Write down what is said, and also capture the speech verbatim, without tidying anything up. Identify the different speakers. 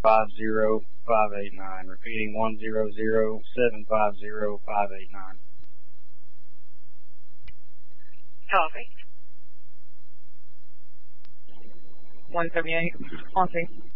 Speaker 1: five zero five eight nine. Repeating one zero zero seven five zero five eight nine.
Speaker 2: Copy. one seventy-eight. On scene.